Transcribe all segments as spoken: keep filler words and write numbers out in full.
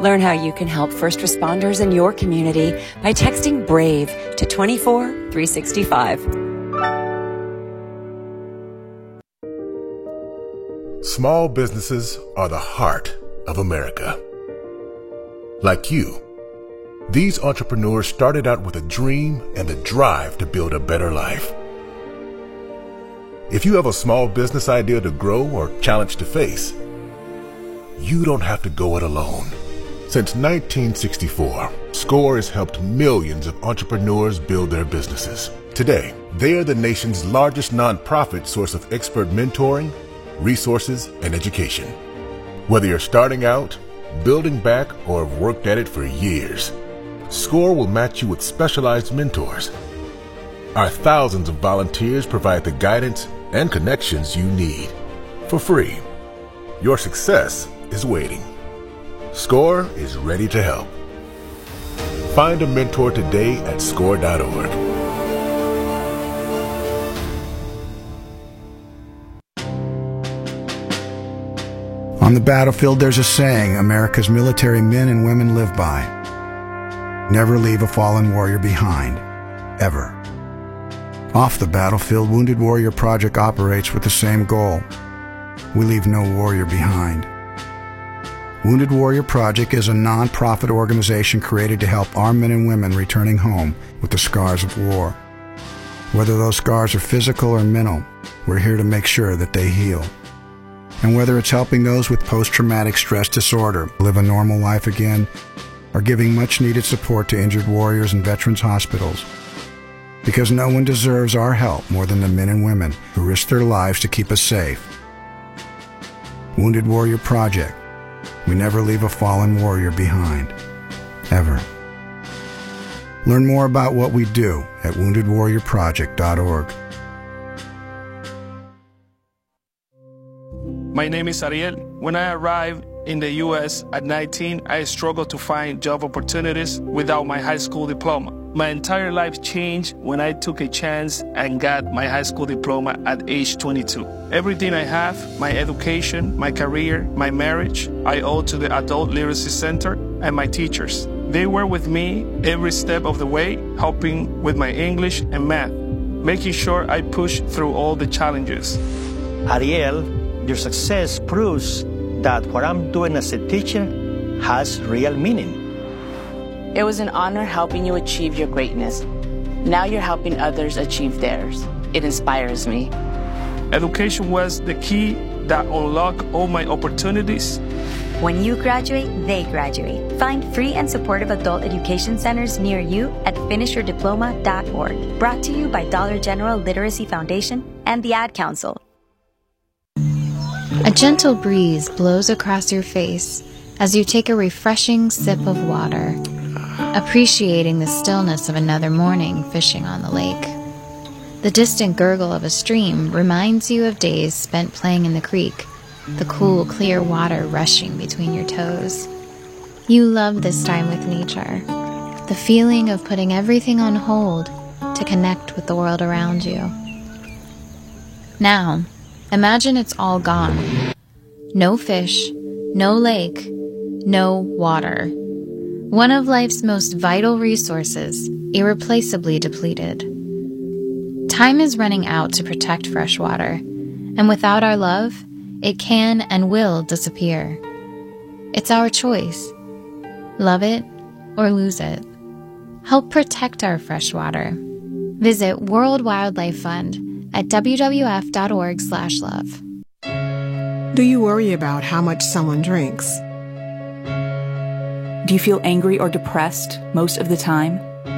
Learn how you can help first responders in your community by texting BRAVE to two four three six five. Small businesses are the heart of America. Like you, these entrepreneurs started out with a dream and the drive to build a better life. If you have a small business idea to grow or challenge to face, you don't have to go it alone. Since nineteen sixty-four, SCORE has helped millions of entrepreneurs build their businesses. Today, they are the nation's largest nonprofit source of expert mentoring, resources, and education. Whether you're starting out, building back, or have worked at it for years, SCORE will match you with specialized mentors. Our thousands of volunteers provide the guidance and connections you need for free. Your success is waiting. SCORE is ready to help. Find a mentor today at score dot org. On the battlefield, there's a saying America's military men and women live by. Never leave a fallen warrior behind, ever. Off the battlefield, Wounded Warrior Project operates with the same goal. We leave no warrior behind. Wounded Warrior Project is a non-profit organization created to help our men and women returning home with the scars of war. Whether those scars are physical or mental, we're here to make sure that they heal. And whether it's helping those with post-traumatic stress disorder live a normal life again, or giving much-needed support to injured warriors in veterans' hospitals, because no one deserves our help more than the men and women who risk their lives to keep us safe. Wounded Warrior Project. We never leave a fallen warrior behind, ever. Learn more about what we do at wounded warrior project dot org. My name is Ariel. When I arrived in the U S at nineteen, I struggled to find job opportunities without my high school diploma. My entire life changed when I took a chance and got my high school diploma at age twenty-two. Everything I have, my education, my career, my marriage, I owe to the Adult Literacy Center and my teachers. They were with me every step of the way, helping with my English and math, making sure I pushed through all the challenges. Ariel, your success proves that what I'm doing as a teacher has real meaning. It was an honor helping you achieve your greatness. Now you're helping others achieve theirs. It inspires me. Education was the key that unlocked all my opportunities. When you graduate, they graduate. Find free and supportive adult education centers near you at finish your diploma dot org. Brought to you by Dollar General Literacy Foundation and the Ad Council. A gentle breeze blows across your face as you take a refreshing sip of water, appreciating the stillness of another morning fishing on the lake. The distant gurgle of a stream reminds you of days spent playing in the creek, the cool, clear water rushing between your toes. You love this time with nature, the feeling of putting everything on hold to connect with the world around you. Now, imagine it's all gone. No fish, no lake, no water. One of life's most vital resources, irreplaceably depleted. Time is running out to protect fresh water, and without our love, it can and will disappear. It's our choice. Love it or lose it. Help protect our fresh water. Visit World Wildlife Fund at w w f dot org slash love. Do you worry about how much someone drinks? Do you feel angry or depressed most of the time?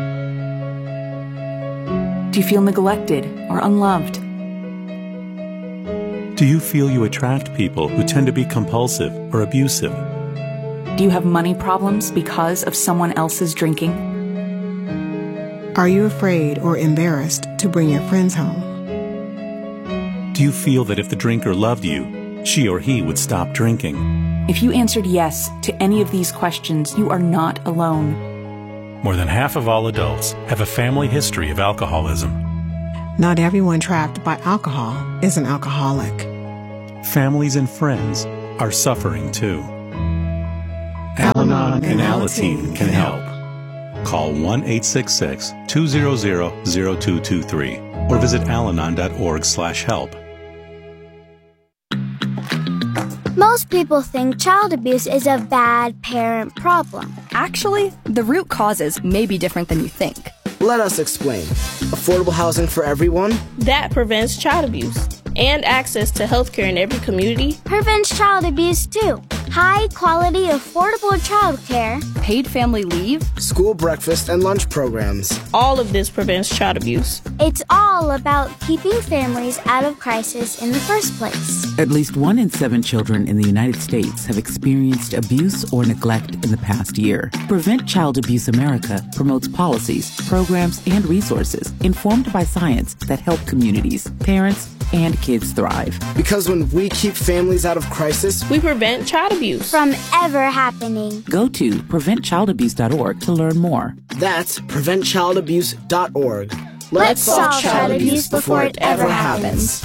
Do you feel neglected or unloved? Do you feel you attract people who tend to be compulsive or abusive? Do you have money problems because of someone else's drinking? Are you afraid or embarrassed to bring your friends home? Do you feel that if the drinker loved you, she or he would stop drinking? If you answered yes to any of these questions, you are not alone. More than half of all adults have a family history of alcoholism. Not everyone trapped by alcohol is an alcoholic. Families and friends are suffering too. Al-Anon Al-Anon and Alateen can help. Call one eight six six, two zero zero, zero two two three or visit alanon dot org slash help. Most people think child abuse is a bad parent problem. Actually, the root causes may be different than you think. Let us explain. Affordable housing for everyone? That prevents child abuse. And access to healthcare in every community prevents child abuse too. High quality, affordable childcare, paid family leave, school breakfast and lunch programs. All of this prevents child abuse. It's all about keeping families out of crisis in the first place. At least one in seven children in the United States have experienced abuse or neglect in the past year. Prevent Child Abuse America promotes policies, programs, and resources informed by science that help communities, parents, and kids thrive. Because when we keep families out of crisis, we prevent child abuse from ever happening. Go to prevent child abuse dot org to learn more. That's prevent child abuse dot org. Let's, Let's solve child abuse before it ever happens.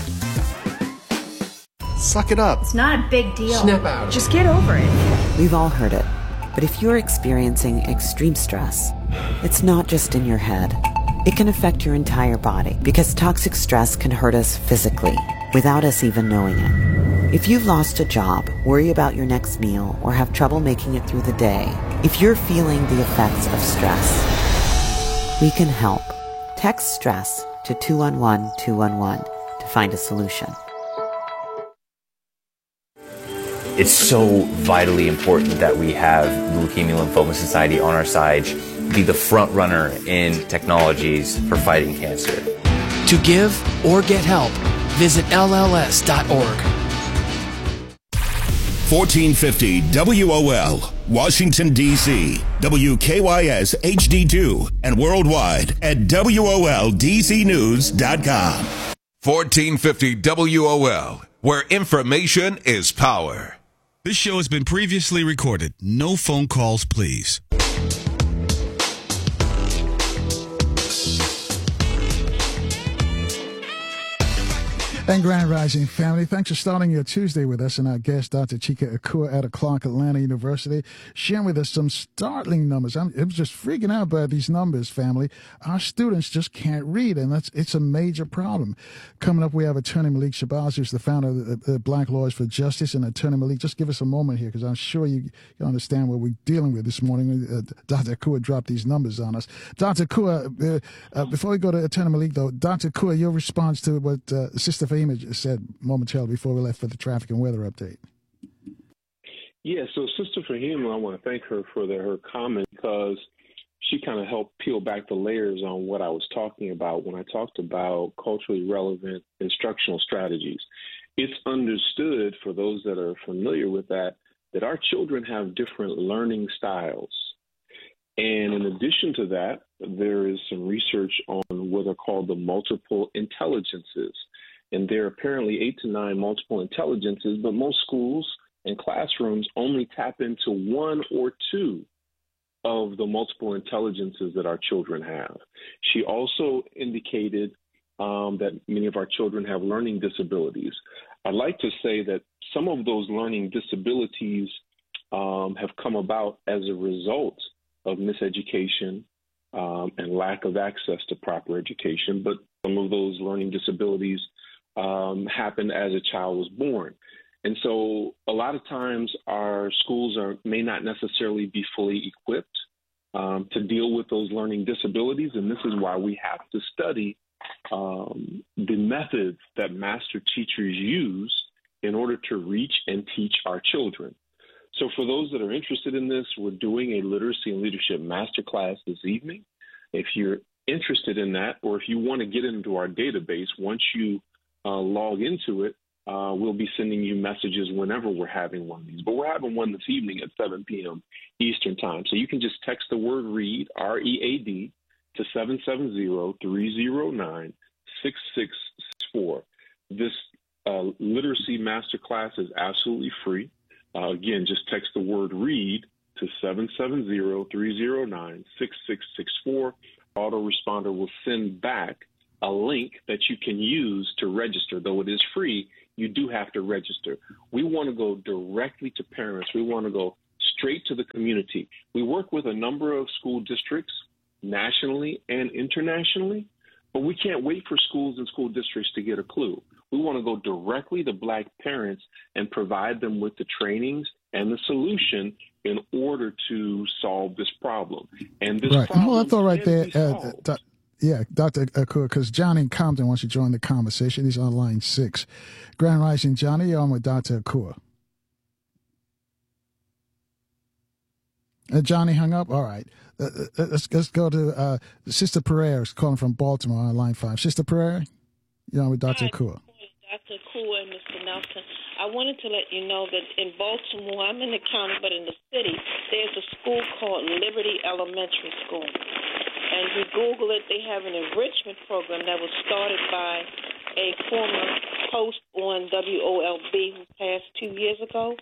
Suck it up. It's not a big deal. Snap out. Just get over it. We've all heard it. But if you're experiencing extreme stress, it's not just in your head. It can affect your entire body because toxic stress can hurt us physically without us even knowing it. If you've lost a job, worry about your next meal, or have trouble making it through the day, if you're feeling the effects of stress, we can help. Text STRESS to two one one two one one to find a solution. It's so vitally important that we have the Leukemia Lymphoma Society on our side, be the front runner in technologies for fighting cancer. To give or get help, visit L L S dot org. fourteen fifty W O L, Washington, D C, W K Y S H D two, and worldwide at W O L D C news dot com. fourteen fifty W O L, where information is power. This show has been previously recorded. No phone calls, please. And Grand Rising family, thanks for starting your Tuesday with us and our guest, Doctor Chika Akua at Clark Atlanta University, sharing with us some startling numbers. I'm, I was just freaking out by these numbers, family. Our students just can't read, and that's it's a major problem. Coming up, we have Attorney Malik Shabazz, who's the founder of the, the Black Lawyers for Justice. And Attorney Malik, just give us a moment here, because I'm sure you, you understand what we're dealing with this morning. Uh, Doctor Akua dropped these numbers on us. Doctor Akua, uh, uh, before we go to Attorney Malik, though, Doctor Akua, your response to what uh, Sister Fahima said momentarily before we left for the traffic and weather update. Yeah, so Sister Fahima, I want to thank her for the, her comment, because she kind of helped peel back the layers on what I was talking about when I talked about culturally relevant instructional strategies. It's understood, for those that are familiar with that, that our children have different learning styles. And in addition to that, there is some research on what are called the multiple intelligences. And there are apparently eight to nine multiple intelligences, but most schools and classrooms only tap into one or two of the multiple intelligences that our children have. She also indicated um, that many of our children have learning disabilities. I'd like to say that some of those learning disabilities um, have come about as a result of miseducation um, and lack of access to proper education, but some of those learning disabilities Um, happened as a child was born. And so a lot of times our schools are may not necessarily be fully equipped um, to deal with those learning disabilities. And this is why we have to study um, the methods that master teachers use in order to reach and teach our children. So for those that are interested in this, we're doing a literacy and leadership masterclass this evening. If you're interested in that, or if you want to get into our database, once you Uh, log into it, uh, we'll be sending you messages whenever we're having one of these. But we're having one this evening at seven p.m. Eastern time. So you can just text the word READ, R E A D, to seven seven zero, three zero nine, six six six four. This uh, literacy masterclass is absolutely free. Uh, again, just text the word READ to seven seven zero, three zero nine, six six six four. Autoresponder will send back a link that you can use to register. Though it is free, you do have to register. We want to go directly to parents. We want to go straight to the community. We work with a number of school districts nationally and internationally, but we can't wait for schools and school districts to get a clue. We want to go directly to Black parents and provide them with the trainings and the solution in order to solve this problem. And this right. problem Hold on, thought right there. can be Uh, solved. doc, yeah, Doctor Akua, because Johnny in Compton wants to join the conversation. He's on line six. Grand Rising, Johnny, you're on with Doctor Akua. Uh, Johnny hung up? All right. Uh, uh, let's, let's go to uh, Sister Pereira, calling from Baltimore on line five. Sister Pereira, you're on with Doctor Akua. Doctor Akua and Mister Nelson, I wanted to let you know that in Baltimore, I'm in the county, but in the city, there's a school called Liberty Elementary School. And if you Google it, they have an enrichment program that was started by a former host on W O L B who passed two years ago.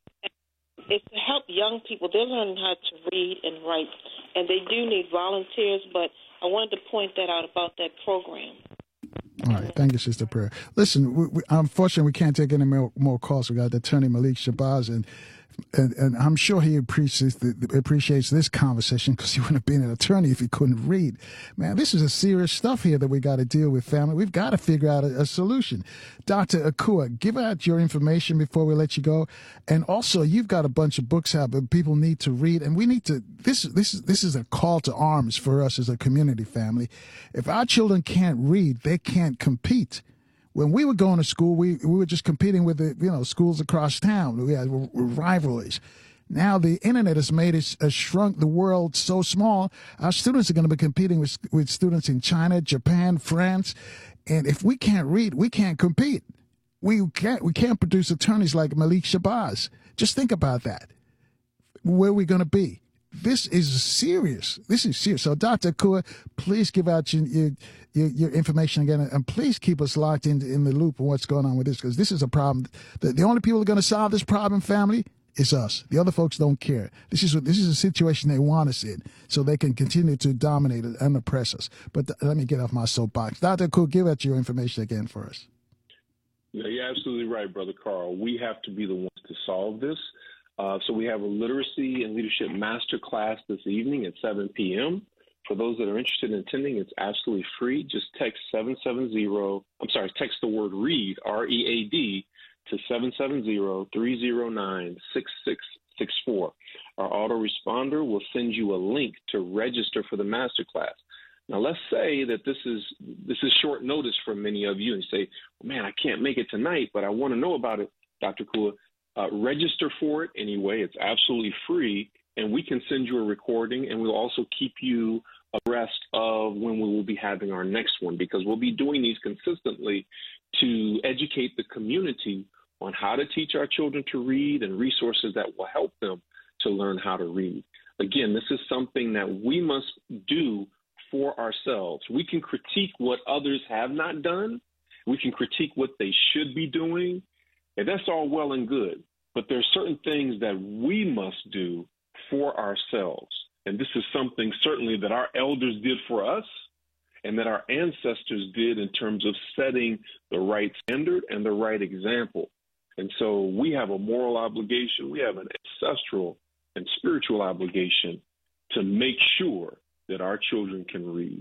It's to help young people. They're learning how to read and write, and they do need volunteers, but I wanted to point that out about that program. All right. Thank you, Sister Prayer. Listen, we, we, unfortunately, we can't take any more, more calls. We got Attorney Malik Shabazz, and and, and I'm sure he appreciates the, appreciates this conversation because he wouldn't have been an attorney if he couldn't read. Man, this is a serious stuff here that we got to deal with, family. We've got to figure out a, a solution. Doctor Akua, give out your information before we let you go. And also, you've got a bunch of books out that people need to read, and we need to. This this is this is a call to arms for us as a community, family. If our children can't read, they can't compete. When we were going to school, we, we were just competing with the, you know, schools across town. We had rivalries. Now the internet has made it, has shrunk the world so small. Our students are going to be competing with, with students in China, Japan, France. And if we can't read, we can't compete. We can't, we can't produce attorneys like Malik Shabazz. Just think about that. Where are we going to be? This is serious. This is serious. So, Doctor Akua, please give out your, your your your information again, and please keep us locked in in the loop of what's going on with this, because this is a problem. The, the only people who are going to solve this problem, family, is us. The other folks don't care. This is this is a situation they want us in, so they can continue to dominate and oppress us. But th- let me get off my soapbox. Doctor Akua, give out your information again for us. Yeah, you're absolutely right, Brother Carl. We have to be the ones to solve this. Uh, so we have a literacy and leadership master class this evening at seven p.m. For those that are interested in attending, it's absolutely free. Just text seven seven zero, I'm sorry, text the word READ, R E A D, to seven seven zero, three zero nine, six six six four. Our autoresponder will send you a link to register for the master class. Now, let's say that this is this is short notice for many of you, and you say, well, man, I can't make it tonight, but I want to know about it, Doctor Kua. Uh, register for it anyway. It's absolutely free, and we can send you a recording, and we'll also keep you abreast of when we will be having our next one, because we'll be doing these consistently to educate the community on how to teach our children to read and resources that will help them to learn how to read. Again, this is something that we must do for ourselves. We can critique what others have not done. We can critique what they should be doing. And that's all well and good, but there are certain things that we must do for ourselves. And this is something certainly that our elders did for us and that our ancestors did in terms of setting the right standard and the right example. And so we have a moral obligation, we have an ancestral and spiritual obligation to make sure that our children can read.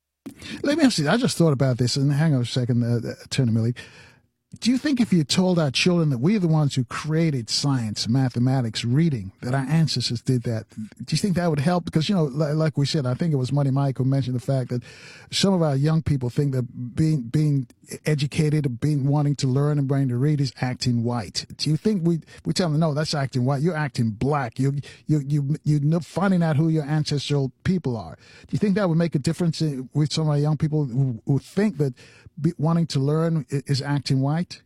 Let me ask you, I just thought about this, and hang on a second, uh, Attorney Malik. Do you think if you told our children that we're the ones who created science, mathematics, reading, that our ancestors did that, do you think that would help? Because, you know, like, like we said, I think it was Money Mike who mentioned the fact that some of our young people think that being being educated, being wanting to learn and wanting to read is acting white. Do you think we we tell them, no, that's acting white. You're acting black. You you you you're finding out who your ancestral people are. Do you think that would make a difference with some of our young people who, who think that be, wanting to learn is acting white?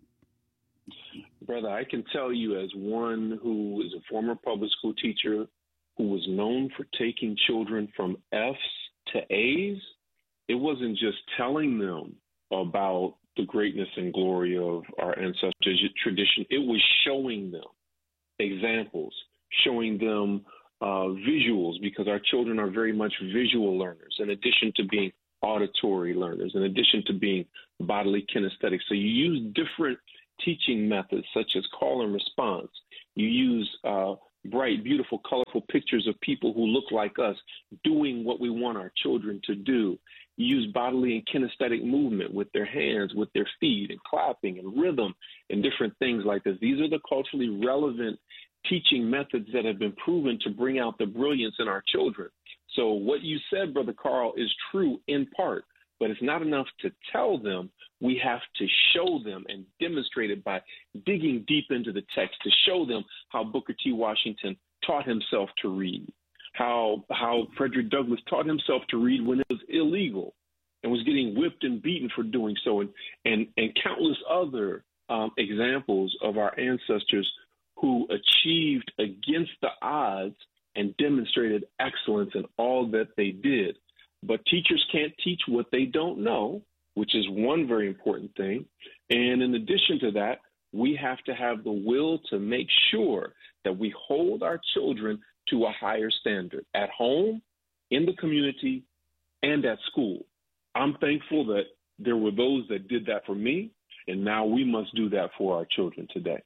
Brother, I can tell you as one who is a former public school teacher who was known for taking children from F's to A's, it wasn't just telling them about the greatness and glory of our ancestors' tradition. It was showing them examples, showing them uh, visuals, because our children are very much visual learners, in addition to being auditory learners, in addition to being bodily kinesthetic. So you use different teaching methods such as call and response. You use uh, bright, beautiful, colorful pictures of people who look like us doing what we want our children to do. Use bodily and kinesthetic movement with their hands, with their feet, and clapping and rhythm and different things like this. These are the culturally relevant teaching methods that have been proven to bring out the brilliance in our children. So what you said, Brother Carl, is true in part, but it's not enough to tell them. We have to show them and demonstrate it by digging deep into the text to show them how Booker T. Washington taught himself to read, how how Frederick Douglass taught himself to read when it was illegal and was getting whipped and beaten for doing so, and and, and countless other um, examples of our ancestors who achieved against the odds and demonstrated excellence in all that they did. But teachers can't teach what they don't know, which is one very important thing. And in addition to that, we have to have the will to make sure that we hold our children to a higher standard at home, in the community, and at school. I'm thankful that there were those that did that for me, and now we must do that for our children today.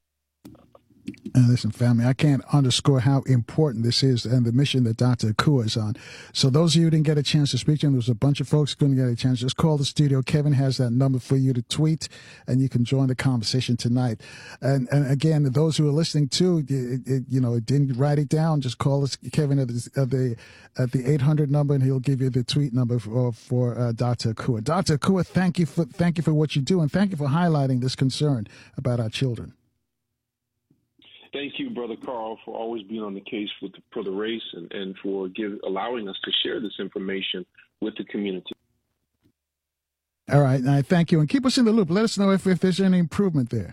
And listen, family, I can't underscore how important this is and the mission that Doctor Akua is on. So those of you who didn't get a chance to speak to him, there's a bunch of folks who couldn't get a chance. Just call the studio. Kevin has that number for you to tweet, and you can join the conversation tonight. And and again, those who are listening too, it, it, you know, didn't write it down, just call us, Kevin, at the at the, at the eight hundred number, and he'll give you the tweet number for, for uh, Doctor Akua. Doctor Akua, thank you for thank you for what you do, and thank you for highlighting this concern about our children. Thank you, Brother Carl, for always being on the case for the, for the race and, and for give, allowing us to share this information with the community. All right. And I thank you. And keep us in the loop. Let us know if, if there's any improvement there.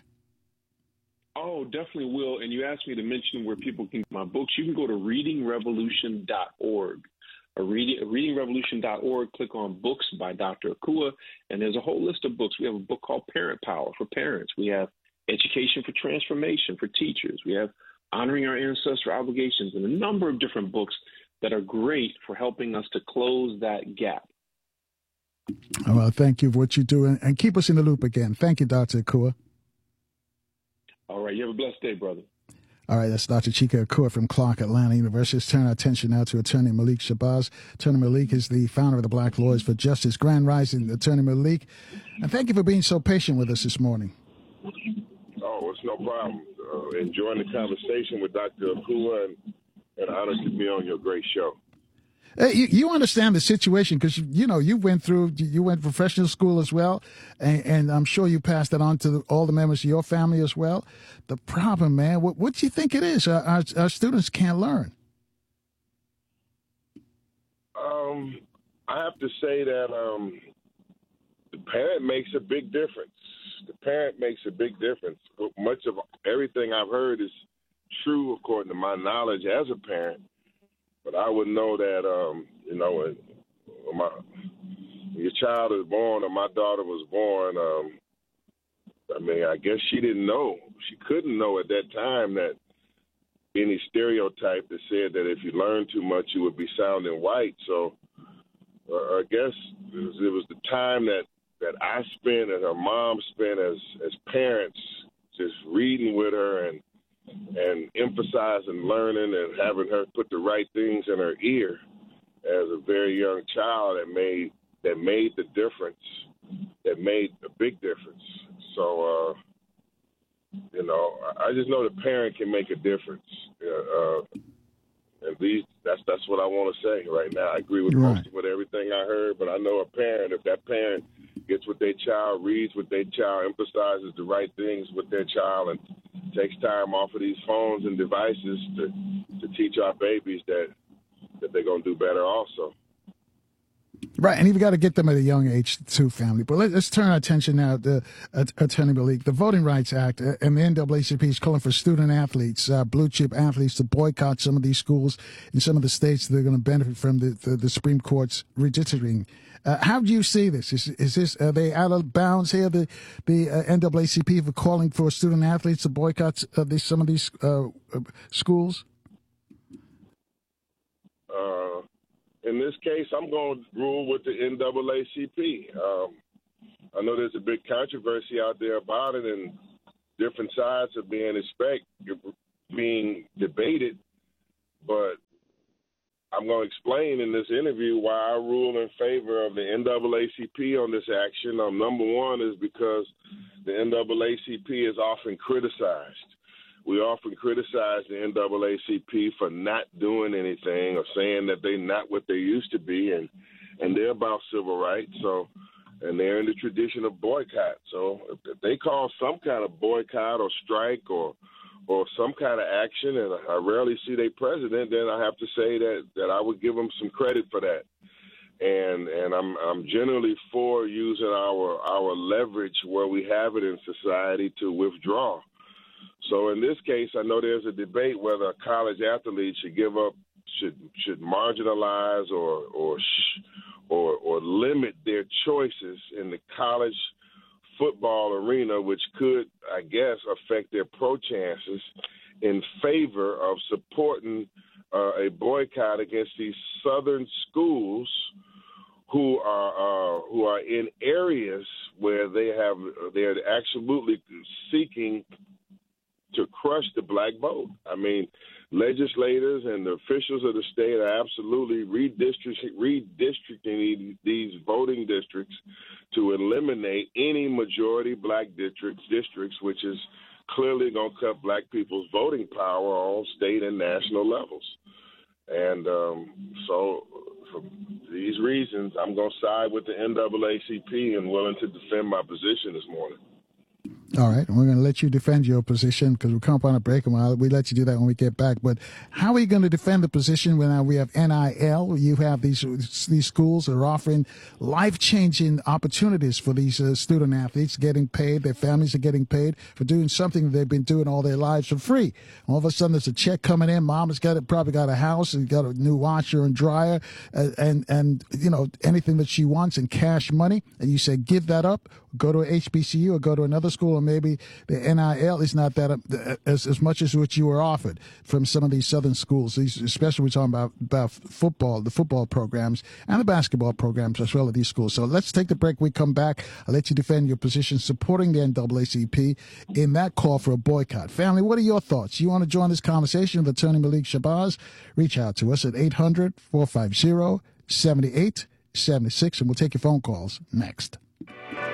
Oh, definitely will. And you asked me to mention where people can get my books. You can go to reading revolution dot org. Or reading, reading revolution dot org, click on books by Doctor Akua, and there's a whole list of books. We have a book called Parent Power for parents. We have Education for Transformation for teachers. We have Honoring Our Ancestral Obligations, and a number of different books that are great for helping us to close that gap. Well, thank you for what you do, and, and keep us in the loop again. Thank you, Doctor Akua. All right. You have a blessed day, brother. All right, that's Doctor Chika Akua from Clark Atlanta University. Let's turn our attention now to Attorney Malik Shabazz. Attorney Malik is the founder of the Black Lawyers for Justice. Grand Rising, Attorney Malik. And thank you for being so patient with us this morning. Oh, it's no problem. Uh, enjoying the conversation with Doctor Akua, and, and honored to be on your great show. Hey, you, you understand the situation because, you, you know, you went through, you went professional school as well, and, and I'm sure you passed that on to the, all the members of your family as well. The problem, man, what, what do you think it is? Our, our, our students can't learn. Um, I have to say that um, the parent makes a big difference. The parent makes a big difference. Much of everything I've heard is true according to my knowledge as a parent. But I would know that, um, you know, when, my, when your child is born or my daughter was born, um, I mean, I guess she didn't know. She couldn't know at that time that any stereotype that said that if you learn too much, you would be sounding white. So uh, I guess it was, it was the time that, that I spent and her mom spent as, as parents just reading with her and and emphasizing learning and having her put the right things in her ear as a very young child that made that made the difference, that made a big difference. So, uh, you know, I just know the parent can make a difference. Uh, and these, that's that's what I want to say right now. I agree with right. most of with everything I heard, but I know a parent, if that parent gets with their child, reads with their child, emphasizes the right things with their child, and takes time off of these phones and devices to, to teach our babies that that they're going to do better also. Right, and you've got to get them at a young age, too, family. But let, let's turn our attention now to uh, Attorney Malik. The Voting Rights Act uh, and the N double A C P is calling for student athletes, uh, blue-chip athletes, to boycott some of these schools in some of the states that are going to benefit from the, the, the Supreme Court's redistricting. Uh, how do you see this? Is, is this are they out of bounds here, the the uh, N double A C P, for calling for student athletes to boycott uh, these, some of these uh, uh, schools? Uh, in this case, I'm going to rule with the N double A C P. Um, I know there's a big controversy out there about it, and different sides are being expect being debated. but I'm going to explain in this interview why I rule in favor of the N double A C P on this action. Um, number one is because the N double A C P is often criticized. We often criticize the N double A C P for not doing anything or saying that they're not what they used to be, and, and they're about civil rights. So, and they're in the tradition of boycott. So if they call some kind of boycott or strike or or some kind of action, and I rarely see their president, then I have to say that, that I would give them some credit for that. And and I'm I'm generally for using our our leverage where we have it in society to withdraw. So in this case, I know there's a debate whether a college athlete should give up, should should marginalize or or or, or limit their choices in the college football arena, which could, I guess, affect their pro chances in favor of supporting uh, a boycott against these southern schools who are uh, who are in areas where they have they're absolutely seeking to crush the black vote. I mean, legislators and the officials of the state are absolutely redistricting, redistricting these voting districts to eliminate any majority black districts, districts, which is clearly going to cut black people's voting power on state and national levels. And um, so for these reasons, I'm going to side with the N double A C P and willing to defend my position this morning. All right, and we're going to let you defend your position because we'll come up on a break, and we'll, we let you do that when we get back. But how are you going to defend the position when uh, we have N I L? You have these these schools that are offering life-changing opportunities for these uh, student athletes, getting paid. Their families are getting paid for doing something that they've been doing all their lives for free. All of a sudden, there's a check coming in. Mom has got it, probably got a house and got a new washer and dryer, uh, and and you know anything that she wants in cash money. And you say, give that up. Go to H B C U or go to another school, or maybe the N I L is not that uh, as as much as what you were offered from some of these southern schools. These, especially we're talking about about football, the football programs and the basketball programs as well at these schools. So let's take the break. We come back. I'll let you defend your position supporting the N double A C P in that call for a boycott. Family, what are your thoughts? You want to join this conversation with Attorney Malik Shabazz? Reach out to us at eight hundred, four five zero, seven eight seven six, and we'll take your phone calls next.